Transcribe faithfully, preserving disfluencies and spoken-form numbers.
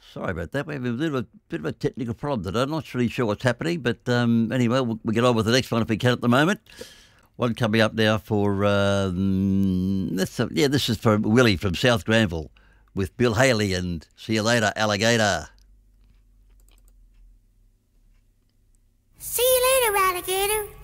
Sorry about that. We have a bit of a, bit of a technical problem today. I'm not really sure what's happening, but um, anyway, we'll, we'll get on with the next one if we can at the moment. One coming up now for, um, this, uh, yeah, this is for Willie from South Granville with Bill Haley and See You Later, Alligator. See you later, alligator.